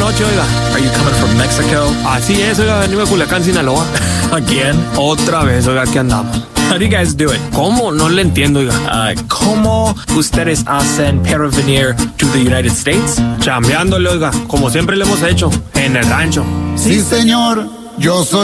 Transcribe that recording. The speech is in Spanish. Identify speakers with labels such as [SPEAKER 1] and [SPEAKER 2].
[SPEAKER 1] noche, oiga.
[SPEAKER 2] Are you coming from Mexico?
[SPEAKER 1] Así es, oiga, venimos de Culiacán, Sinaloa.
[SPEAKER 2] Again?
[SPEAKER 1] Otra vez, oiga, aquí andamos.
[SPEAKER 2] How do you guys do it?
[SPEAKER 1] ¿Cómo? No le entiendo, oiga.
[SPEAKER 2] ¿Cómo ustedes hacen para venir to the United States?
[SPEAKER 1] Chambeándole, oiga, como siempre le hemos hecho, en el rancho.
[SPEAKER 3] Sí, señor, yo soy